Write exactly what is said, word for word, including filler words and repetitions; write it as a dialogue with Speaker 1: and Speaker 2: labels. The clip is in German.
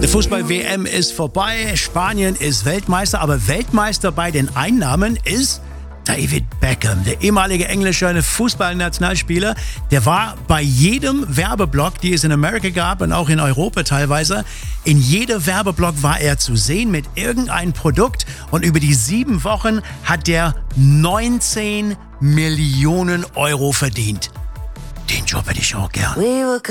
Speaker 1: Die Fußball-W M ist vorbei, Spanien ist Weltmeister, aber Weltmeister bei den Einnahmen ist David Beckham, der ehemalige englische Fußballnationalspieler. Der war bei jedem Werbeblock, die es in Amerika gab und auch in Europa teilweise, in jedem Werbeblock war er zu sehen mit irgendeinem Produkt, und über die sieben Wochen hat der neunzehn Millionen Euro verdient. Den Job hätte ich auch gern.